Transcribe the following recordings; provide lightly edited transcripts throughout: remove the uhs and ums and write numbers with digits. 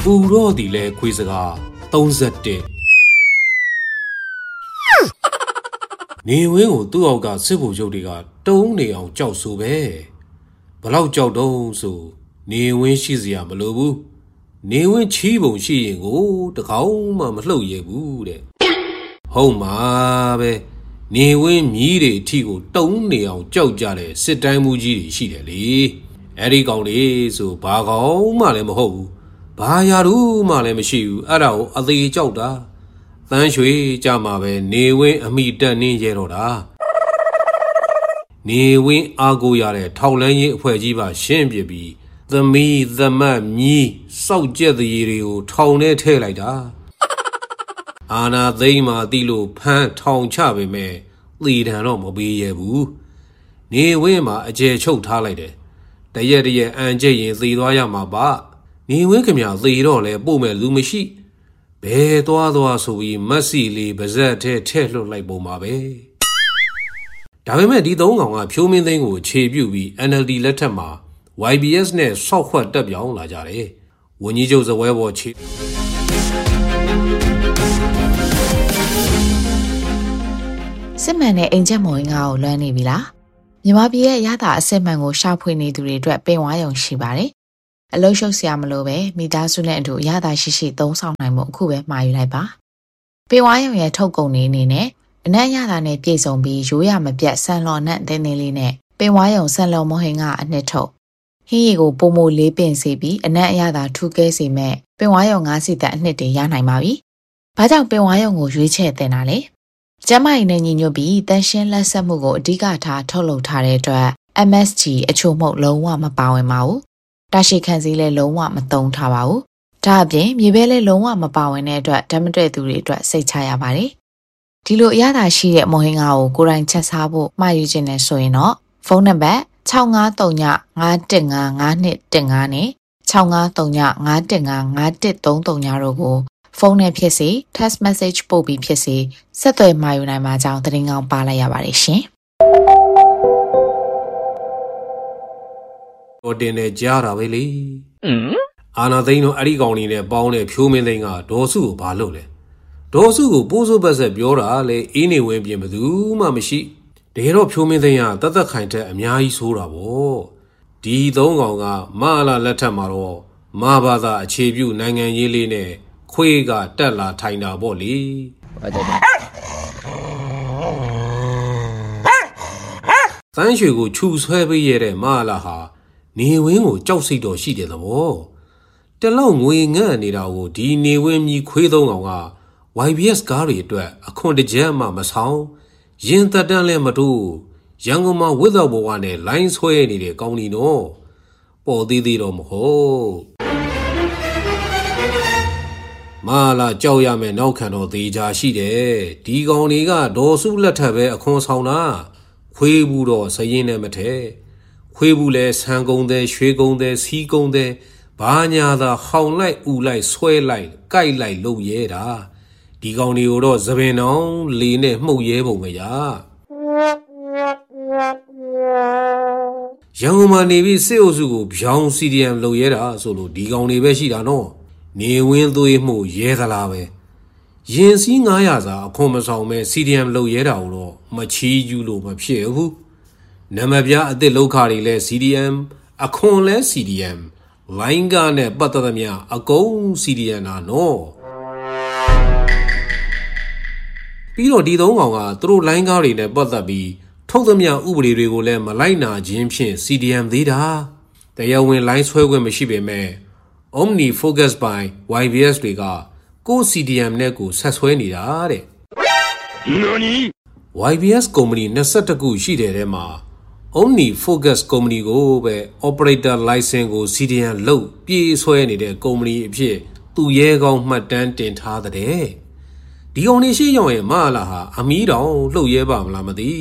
ပူတော့ဒီလဲခွေးစကား31နေဝင်းကိုသူ့အောက်ကစစ်ဗိုလ်ချုပ်တွေကတုံးနေအောင်ကြောက်ဆိုပဲဘလောက်ကြောက်တုံးဆိုနေဝင်းရှိစရာမလိုဘူးနေဝင်းချီးပုံရှိရင်ကိုတကောင်မှမလှုပ်ရဲဘူးတဲ့ဟုတ်မှာပဲနေဝင်းမြည်တွေအထိကိုတုံးနေအောင်ကြောက်ကြတဲ့စစ်တိုင်းမူကြီးတွေရှိတယ်လေအဲ့ဒီကောင်လေးဆိုဘာကောင်မှလည်းမဟုတ်ဘူးဘာရာထူးမှလည်းမရှိဘူးအဲ့ဒါကိုအသေးကြောက်တာတန်းရွှေကြမှာပဲနေဝင်းအမိတက်နင်းရဲတော့တာနေဝင်းအားကိုရတဲ့ထောက်လန်းရေးအဖွဲ့ကြီးပါရှင်းပြပြီးသမီးသမတ်မြီးစောက်ကျက်တရေတွေကိုထောင်ထဲထည့်လိုက်တာအာနာသိမ့်မာတိလို့ဖမ်းထောင်ချပေမဲ့သေတံတော့မပေးရဘူးနေဝင်းမှာအကျယ်ချုပ်ထားလိုက်တယ်တရက်အန်ကျိတ်ရင်သေသွားရမှာပါနေဝင်းခင်ဗျာသေတော့လဲပို့မဲ့လူမရှိဘယ်သွားဆိုပြီးမက်ဆီလေးပါဇက်ထဲထည့်လွှတ်လိုက်ပုံပါပဲဒါပေမဲ့ဒီသုံးကောင်ကဖြိုးမင်းသိန်းကိုခြေပြုတ်ပြီး NLD လက်ထက်မှာ YBS နဲ့ဆောက်ခွက်တက်ပြောင်းလာကြတယ်ဝန်ကြီးချုပ်ဇပွဲပေါ်ခြေစစ်မှန်တဲ့အိမ်ချက်မော်ရင်ကိုလွှမ်းနေပြီလားမြန်မာပြည်ရဲ့ရတာအစစ်မှန်ကိုရှာဖွေနေသူတွေအတွက်ပင်ဝါရုံရှိပါတယ်အလုံးရှုပ်စရာမလိုပဲမိသားစုနဲ့အတူရတာရှိသုံးဆောင်နိုင်မှုအခုပဲမှာယူလိုက်ပါပင်ဝါရုံရဲ့ထုတ်ကုန်နေအနေနဲ့အနက်ရတာနဲ့ပြည့်စုံပြီးရိုးရမပြတ်ဆန်လော်နဲ့တင်းတင်းလေးနဲ့ပင်ဝါရုံဆန်လော်မောဟင်ကအနှစ်ထုတ်ဟင်းရီကိုပုံမိုလေးပင်စီပြီးအနက်ရတာထူးကဲစီမဲ့ပင်ဝါရုံ9စီတက်အနှစ်တွေရနိုင်ပါပြီ။ဘာကြောင့်ပင်ဝါရုံကိုရွေးချယ်တင်တာလဲ။ကျမကြီးနဲ့ညီညွတ်ပြီးတန်ရှင်းလက်ဆက်မှုကိုအဓိကထားထုတ်လုပ်ထားတဲ့အတွက် MSG အချို့မှုလုံးဝမပါဝင်ပါဘူး။တာရှိခံစည်းလည်းလုံးဝမသုံးထားပါဘူး။ဒါအပြင်မြေပဲလည်းလုံးဝမပါဝင်တဲ့အတွက်ဓာတ်မတွေ့သူတွေအတွက်စိတ်ချရပါတယ်။ဒီလိုအရသာရှိတဲ့မော်ဟင်ကာကိုကိုယ်တိုင်ချက်စားဖို့မှာယူခြင်းနဲ့ဆိုရင်တော့ဖုန်းနံပါတ်6539515512နဲ့653951551333တို့ကိုဖုန်းနဲ့ဖြစ်စေ text message ပို့ပြီးဖြစ်စေဆက်သွယ်မှာယူနိုင်မှာကြောင်းသတင်းကောင်းပါလိုက်ရပါတယ်ရှင်။တော်တင်နေကြတာပဲလေ။အာနာသိန်းတို့အဲ့ဒီကောင်လေးနဲ့ပေါင်းတဲ့ဖြိုးမင်းသိန်းကဒေါ်စုကိုဘာလုပ်လဲ။ဒေါ်စုကိုပိုးစိုးပတ်ဆက်ပြောတာလေအင်းနေဝင်းပြင်ဘသူမှမရှိ။တကယ်တော့ဖြိုးမင်းသိန်းကတသက်ခိုင်တဲ့အများကြီးဆိုးတာပေါ့။ဒီသုံးကောင်ကမအလာလက်ထက်မှာတော့မဘာသာအခြေပြုနိုင်ငံရေးလေးနဲ့ခွေးကတက်လာထိုင်တာပေါ့လေ။တန်းရွှေကိုခြူဆွဲပေးရတဲ့မအလာဟာနေဝင်းကိုကြောက်စိတ်တော်ရှိတယ်သဘော။တလောက်ငွေငန့်နေတာကိုဒီနေဝင်းမြည်ခွေးသုံးကောင်က YBS ကားတွေအတွက်အခွန်တကြက်မှမဆောင်ရင်သက်တမ်းလည်းမတိုးရန်ကုန်မှာဝစ်တော့ဘဝနဲ့လိုင်းဆွဲနေတဲ့ကောင်းလီနော်ပေါ်သေးသေးတော့မဟုတ်မလာကြောက်ရမယ်နောက်ခံတော့သေးချာရှိတယ်ဒီကောင်တွေကဒေါ်စုလက်ထက်ပဲအခွန်ဆောင်တာခွေးဘူးတော့စရင်နဲ့မထဲခွေးဘူးလဲဆန်ကုန်တဲ့ရွှေကုန်တဲ့စီးကုန်တဲ့ဘာညာသာဟောင်လိုက်ဥလိုက်ဆွဲလိုက်ကြိုက်လိုက်လုပ်ရဲတာဒီကောင်တွေကိုတော့သပင်အောင်လေနဲ့မှုတ်ရဲပုံပဲရန်ကုန်မှာနေပြီးစစ်အုပ်စုကိုဗျောင်း CDM လုပ်ရဲတာဆိုလို့ဒီကောင်တွေပဲရှိတာနော်နေဝင်းသွေးမှုရဲသလားပဲရင်စည်း900စာအခွန်မဆောင်မဲ့ CDM လုပ်ရဲတာကိုတော့မချီးကျူးလို့မဖြစ်ဘူးနံပါတ်ပြအသစ်လောက်ခါတွေလဲ CDM အခွန်လဲ CDM လိုင်းကားနဲ့ပတ်သက်သမျှအကုန် CDM တာနော်ပြီးတော့ဒီသုံးကောင်ကသူတို့လိုင်းကားတွေနဲ့ပတ်သက်ပြီးထုတ်သမျှဥပဒေတွေကိုလည်းမလိုက်နာခြင်းဖြင့် CDM သေးတာတရားဝင်လိုင်းဆွဲခွင့်မရှိပေမဲ့ Omni Focus by YBS တွေကကို CDM နဲ့ကိုဆက်ဆွဲနေတာတဲ့ YBS ကုမ္ပဏီ21ခုရှိတဲ့ထဲမှာ Omni Focus ကုမ္ပဏီကိုပဲ Operator License ကို CDM လုပ်ပြေးဆွဲနေတဲ့ကုမ္ပဏီအဖြစ်သူရဲကောင်းမှတ်တမ်းတင်ထားတဲ့ဒီကောင်နေရှိရောက်ရင်မလာဟာအမီးတောင်လှုပ်ရဲပါမလားမသိ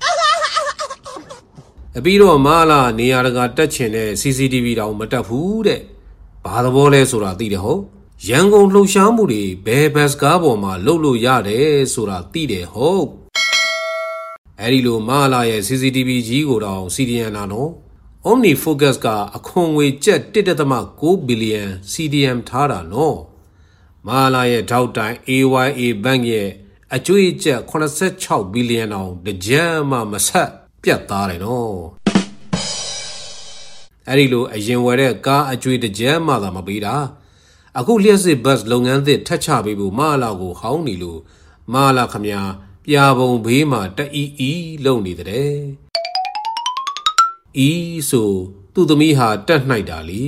အပြီးတော့မလာနေရာတကာတက်ချင်တဲ့ CCTV တောင်မတက်ဘူးတဲ့ဘာသဘောလဲဆိုတာသိတယ်ဟုတ်ရန်ကုန်လှုပ်ရှားမှုတွေဘယ်ဘတ်စကားပေါ်မှာလှုပ်လို့ရတယ်ဆိုတာသိတယ်ဟုတ်အဲ့ဒီလိုမလာရဲ့ CCTV ကြီးကိုတော့ CDN လာနော် OmniFocus ကအခွန်ငွေကျပ် 1.9 ဘီလီယံ CDM ထားတာနော်မဟာလာရဲ့ထောက်တိုင် AYA Bank ရဲ့အကျွေးကျပ်86ဘီလီယံတောင်တကြမ်းမှမဆက်ပြတ်သားတယ်နော်အဲ့ဒီလိုအရင်ဝယ်တဲ့ကားအကျွေးတကြမ်းမှသာမပေးတာအခုလျှက်စစ်ဘတ်လုပ်ငန်းသစ်ထပ်ချပေးဖို့မဟာလာကိုဟောင်းနေလို့မဟာလာခမညာပြာပုံဘေးမှာတအီလုံနေတဲ့ဆိုသူ့သမီးဟာတက်နှိုက်တာလी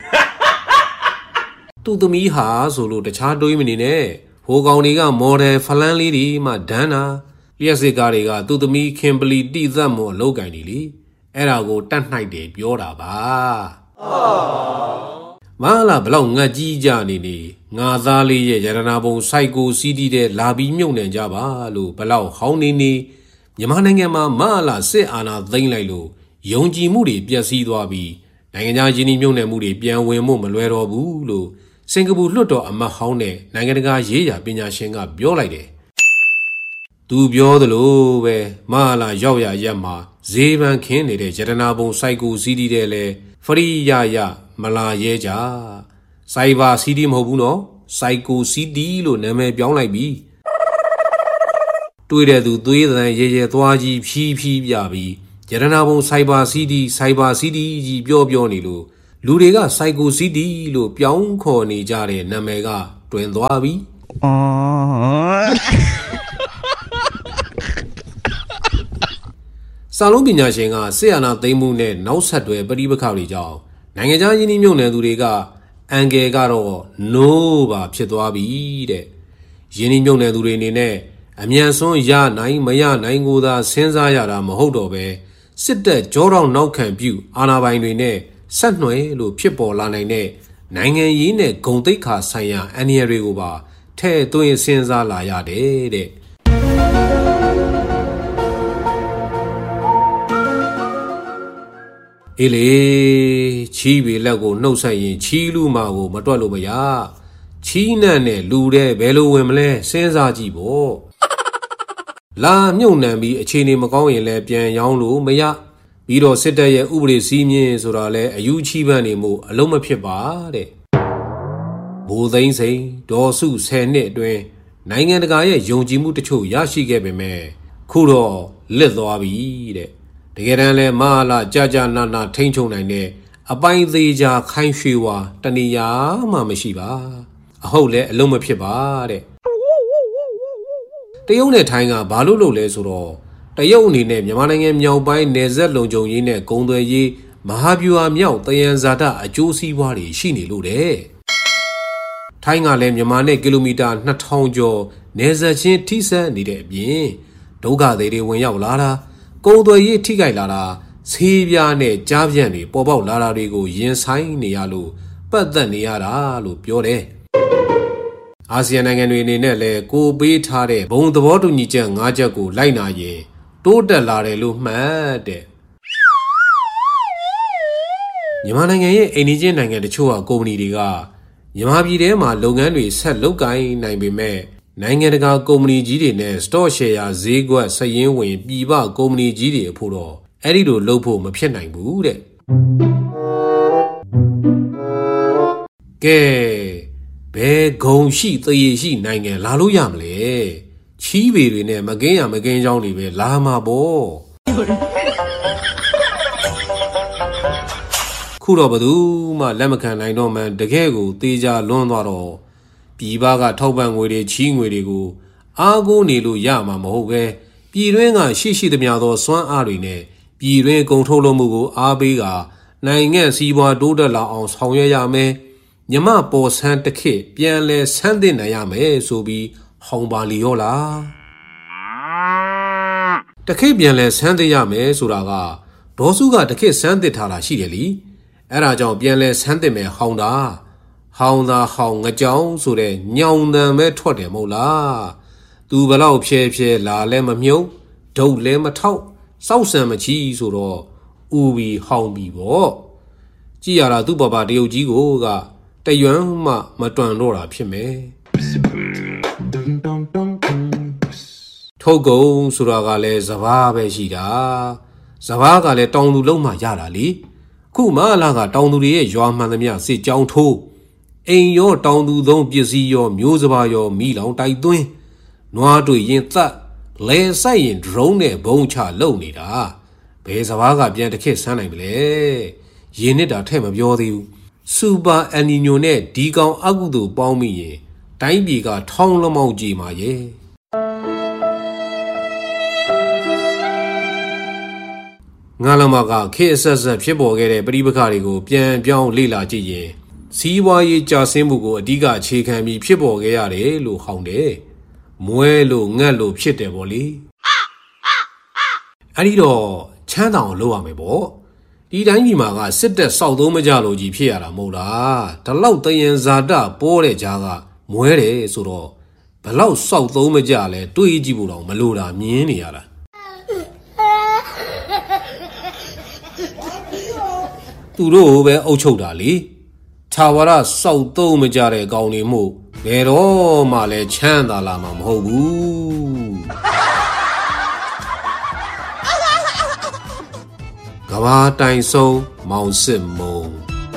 သူ့သမီးဟာဆိုလို့တခြားတွေးမနေနဲ့ဟိုကောင်တွေကမော်ဒယ်ဖလန်းလေးတွေမှဒန်းတာလျှက်စစ်ကားတွေကသူ့သမီးခင်ပလီတိသက်မော်အလုပ်ကင်နေလीအဲ့ဒါကိုတက်နှိုက်တယ်ပြောတာပါမလာဘလောက်ငတ်ကြီးကြနေငါသားလေးရဲ့ရတနာပုံစိုက်ကိုစီးတီးတဲ့လာပြီးမြုပ်နှံကြပါလို့ဘလောက်ဟောင်းနေမြန်မာနိုင်ငံမှာမလာစစ်အာဏာသိမ်းလိုက်လို့ယုံကြည်မှုတွေပျက်စီးသွားပြီးနိုင်ငံခြားယင်းနှိမ့်မြုပ်နှံမှုတွေပြန်ဝင်ဖို့မလွယ်တော့ဘူးလို့စင်ကာပူလွှတ်တော်အမတ်ဟောင်းနဲ့နိုင်ငံတကာရေးရာပညာရှင်ကပြောလိုက်တယ်သူပြောသလိုပဲမလာရောက်ရရက်မှာဈေးပန်းခင်းနေတဲ့ရတနာပုံစိုက်ကိုစီးတီးတဲ့လဲဖရီရမလာရဲကြစိုက်ဘာစီးတီးမဟုတ်ဘူးနော်စိုက်ကိုစီးတီးလို့နာမည်ပြောင်းလိုက်ပြီတွေးတဲ့သူသွေးသံရဲသွားကြီးဖြီးပြပြီးရတနာပုံစိုက်ဘာစီးတီးကြီးပြောနေလို့လူတွေကစိုက်ကိုစီးတီးလို့ပြောင်းခေါ်နေကြတဲ့နာမည်ကတွင်သွားပြီစာလုံးပညာရှင်ကဆေးအာနာသိမ်းမှုနဲ့နောက်ဆက်တွဲပဋိပက္ခတွေကြောင့်နိုင်ငံခြားယင်းနှိမ့်မြုပ်နှံသူတွေကအန်ဂယ်ကတော့ no ပါဖြစ်သွားပြီတဲ့ယင်းနှိမ့်မြုပ်နှံသူတွေအနေနဲ့အမြန်ဆုံးရနိုင်မရနိုင်ကိုသာစဉ်းစားရတာမဟုတ်တော့ပဲစစ်တပ်ကြောတောင်နောက်ခံပြုအာဏာပိုင်တွေနဲ့ဆက်နွယ်လို့ဖြစ်ပေါ်လာနိုင်တဲ့နိုင်ငံရေးနဲ့ဂုဏ်သိက္ခာဆိုင်ရာအန္တရာယ်တွေကိုပါထဲ့သွင်းစဉ်းစားလာရတယ်တဲ့အေးလေချီးပေလက်ကိုနှုတ်ဆက်ရင်ချီးလူမာကိုမတွက်လို့မရချီးနှံ့နဲ့လူတဲ့ဘယ်လိုဝင်မလဲစဉ်းစားကြည့်ပေါ့လာမြုပ်နှံပြီးအခြေအနေမကောင်းရင်လည်းပြန်ရောင်းလို့မရပြီးတော့စစ်တပ်ရဲ့ဥပဒေစည်းမျဉ်းဆိုတာလဲအယူချီးပန်းနေမှုအလုံးမဖြစ်ပါတဲ့ဘိုးသိန်းစိန်ဒေါ်စု10နှစ်အတွင်းနိုင်ငံတကာရဲ့ယုံကြည်မှုတချို့ရရှိခဲ့ပေမဲ့ခုတော့လစ်သွားပြီတဲ့တကယ်တမ်းလဲမဟာလာကြာနာထိန်းချုပ်နိုင်တဲ့အပိုင်းသေးချာခိုင်းရွှေဝါတဏီယာမှမရှိပါအဟုတ်လဲအလုံးမဖြစ်ပါတဲ့တရုတ်နဲ့ထိုင်းကဘာလို့လုပ်လဲဆိုတော့တရုတ်အနေနဲ့မြန်မာနိုင်ငံမြောက်ပိုင်းနယ်စပ်လုံခြုံရေးနဲ့ကုန်သွယ်ရေးမဟာဗျူဟာမြောက်တယံဇာတအကျိုးစီးပွားတွေရှိနေလို့တဲ့ထိုင်းကလည်းမြန်မာနဲ့ကီလိုမီတာ2000ကျော်နယ်စပ်ချင်းထိစပ်နေတဲ့အပြင်ဒုက္ခသည်တွေဝင်ရောက်လာတာကုန်သွယ်ရေးထိခိုက်လာတာဆေးပြားနဲ့ကြားပြန့်တွေပေါ်ပေါက်လာတာတွေကိုရင်ဆိုင်နေရလို့ပတ်သက်နေရတာလို့ပြောတယ်အာဆီယံနိုင်ငံတွေအနေနဲ့လည်းကိုပေးထားတဲ့ဘုံသဘောတူညီချက်၅ချက်ကိုလိုက်နာရင်တိုးတက်လာတယ်လို့မှတ်တဲ့မြန်မာနိုင်ငံရဲ့အိမ်နီးချင်းနိုင်ငံတချို့ကကုမ္ပဏီတွေကမြန်မာပြည်ထဲမှာလုပ်ငန်းတွေဆက်လုပ်ကိုင်နိုင်ပေမဲ့နိုင်ငံတကာကုမ္ပဏီကြီးတွေနဲ့ stock share ဈေးကွက်စည်ရင်းဝင်ပြည်ပကုမ္ပဏီကြီးတွေအဖို့တော့အဲ့ဒီလိုလုပ်ဖို့မဖြစ်နိုင်ဘူးတဲ့ကဲဘယ်ဂုံရှိသရေရှိနိုင်ငံလာလို့ရမလဲချီးပေတွေနဲ့မကင်းရမကင်းကြောင်းတွေပဲလာမှာပေါ့ခုတော့ဘသူမှလက်မခံနိုင်တော့မှတကယ်ကိုတေးကြလွန်းသွားတော့ပြည်ပကထောက်ပံ့ငွေတွေချီးငွေတွေကိုအားကိုးနေလို့ရမှာမဟုတ်ပဲပြည်တွင်းကရှိသမျှသောစွမ်းအားတွေနဲ့ပြည်တွင်းကုန်ထုတ်လုပ်မှုကိုအားပေးကနိုင်ငံစီးပွားတိုးတက်လာအောင်ဆောင်ရွက်ရမယ်မြမပေါ်ဆန်းတစ်ခေတ်ပြန်လဲဆန်းသင့်နိုင်ရမယ်ဆိုပြီးဟောင်းပါလီရောလားတစ်ခေတ်ပြန်လဲဆန်းသင့်ရမယ်ဆိုတာကဒေါ်စုကတစ်ခေတ်ဆန်းသင့်ထားတာရှိတယ်လीအဲ့ဒါကြောင့်ပြန်လဲဆန်းသင့်မယ်ဟောင်းတာဟောင်းငကြောင်ဆိုတဲ့ညောင်တန်ပဲထွက်တယ်မဟုတ်လားသူဘလောက်ဖြဲလာလဲမမြုပ်ဒုတ်လဲမထောက်စောက်ဆံမချီဆိုတော့ဥပြီးဟောင်းပြီးပေါ့ကြည်ရတာသူ့ဘတရုတ်ကြီးကိုကတရွမ်းမှမတွန်တော့တာဖြစ်မယ်ထုတ်ကုန်ဆိုတာကလည်းစဘာပဲရှိတာစဘာကလည်းတောင်သူလုံးမှရတာလी ခုမလာကတောင်သူတွေရဲ့ရွာမှန်သမျှစစ်ကြောင်းထိုးအိမ်ရောတောင်သူသုံးပစ္စည်းရောမျိုးစပါးရောမိလောင်တိုက်သွင်းနွားတွေရင်သက်လဲဆိုင်ရင်ဒရုန်းနဲ့ဘုံချလုံနေတာဘယ်စဘာကပြန်တစ်ခက်ဆန်းနိုင်မလဲရင်းနစ်တာထဲ့မပြောသေးဘူးစူပါအန်နီညိုနဲ့ဒီကောင်အကုသို့ပေါင်းမိရင်တိုင်းပြည်ကထောင်းလမောက်ကြီးမှာရဲ့ငါလမကခေအဆက်ဆက်ဖြစ်ပေါ်ခဲ့တဲ့ပဋိပက္ခတွေကိုပြန်ပြောင်းလေ့လာကြည့်ရင်စီးပွားရေးကြာဆင်းမှုကိုအဓိကအခြေခံပြီးဖြစ်ပေါ်ခဲ့ရတယ်လို့ဟောင်းတယ်မွဲလို့ငတ်လို့ဖြစ်တယ်ပေါ့လေအဲ့ဒီတော့ချမ်းသာအောင်လုပ်ရမယ်ပေါ့ဒီတိုင်းပြည်မှာကစစ်တပ်စောက်သုံးမကြလို့ကြီးဖြစ်ရတာမဟုတ်လားဒီလောက်တယံဇာတပေါ်တဲ့ကြားကမွဲတယ်ဆိုတော့ဘလောက်စောက်သုံးမကြလဲတွေးကြည့်ဖို့တော့မလိုတာမြင်နေရတာသူတို့ပဲအုပ်ချုပ်တာလေထာဝရစောက်သုံးမကြတဲ့ကောင်တွေမှုဘယ်တော့မှလည်းချမ်းသာလာမှာမဟုတ်ဘူးကဘာတိုင်ဆုံးမောင်စစ်မုံ